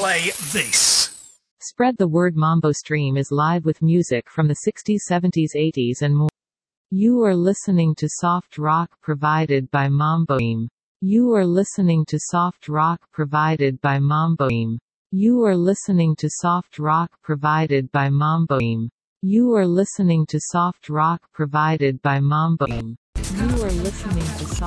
play this. Spread the word. Mambo Stream is live with music from the 60s, 70s, 80s and more. You are listening to soft rock provided by Mambo Stream. You are listening to soft rock provided by Mambo Stream. You are listening to soft rock provided by Mambo Stream. You are listening to soft rock provided by Mambo Stream. You are listening to soft